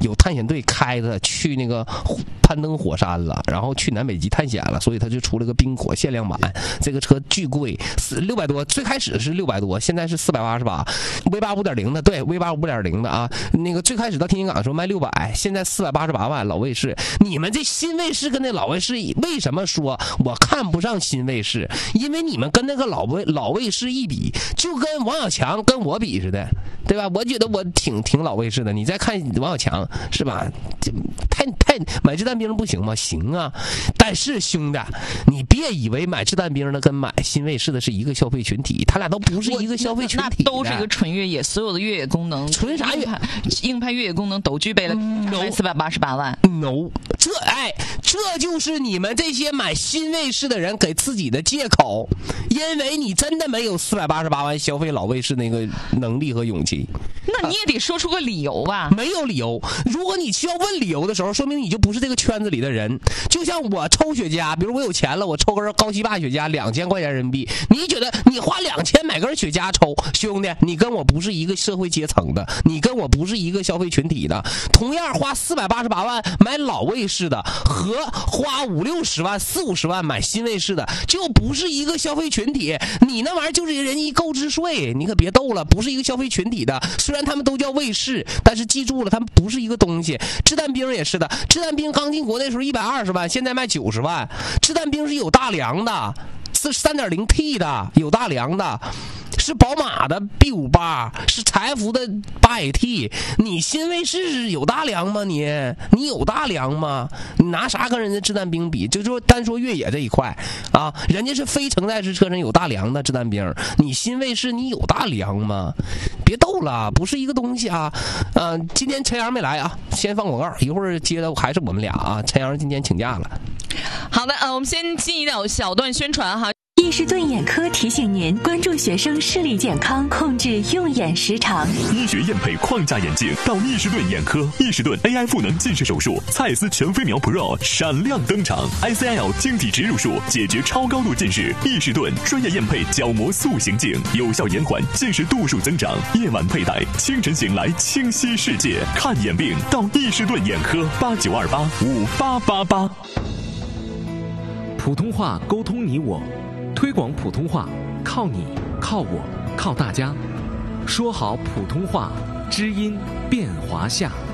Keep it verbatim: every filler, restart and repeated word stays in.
有探险队开的去那个攀登火山了，然后去南北极探险了，所以他就出了个冰火限量版。这个车巨贵，六百多，最开始是六百多，现在是四百八十八。V 八五点零的，对 ，V 八五点零的啊，那个最开始到天津港的时候卖六百，现在四百八十八万。老卫士，你们这新卫士跟那老卫士，为什么说我看不上新卫士？因为你们跟那个老卫老卫士一比，就跟王小强跟我比似的，对吧？我觉得我挺挺老卫士的。你再看王小强，是吧？太太买掷弹兵不行吗？行啊，但是兄弟，你别以为买掷弹兵的跟买新卫士的是一个消费群体，他俩都不是一个消费群体， 那都是一个纯越野，所有的越野功能， 纯啥越硬派越野功能都具备了，四百八十八万。 no， 这哎，这就是你们这些买新卫士的人给自己的借口，因为你真的没有四百八十八万消费老卫士那个能力和勇气。 那你也得说出个理由吧？ 没有理由。如果你需要问理由的时候，说明你就不是这个圈子里的人。就像我抽雪茄，比如我有钱了，我抽根高希霸雪茄两千块钱人民币，你觉得你花两千买根雪茄抽，兄弟，你跟我不是一个社会阶层的，你跟我不是一个消费群体的。同样花四百八十八万买老卫士的，和花五六十万、四五十万买新卫士的，就不是一个消费群体。你那玩意儿就是人一购置税，你可别逗了，不是一个消费群体的。虽然他们都叫卫士，但是记住了，他们不是一个东西。掷弹兵也是的，掷弹兵刚进国内的时候一百二十万，现在卖九十万。掷弹兵是有大梁的，是 三点零 T 的，有大梁的。是宝马的 B 五十八， 是柴福的 八 A T。 你新卫士有大梁吗？你你有大梁吗？你拿啥跟人家掷弹兵比？就说单说越野这一块啊，人家是非承载式车身有大梁的掷弹兵，你新卫士你有大梁吗？别逗了，不是一个东西啊！啊，今天陈阳没来啊，先放广告，一会儿接的还是我们俩啊。陈阳今天请假了。 好的，呃，我们先进一条小段宣传哈。 易士顿眼科提醒您关注学生视力健康，控制用眼时长。 医学验配框架眼镜到易士顿眼科，易士顿 A I 赋能近视手术，蔡司全飞秒 Pro 闪亮登场 ，I C L 晶体植入术解决超高度近视。易士顿专业验配角膜塑形镜，有效延缓近视度数增长。夜晚佩戴，清晨醒来清晰世界。看眼病到易士顿眼科，八九二八五八八八。 普通话沟通你我。推广普通话，靠你，靠我，靠大家。说好普通话，知音变华夏。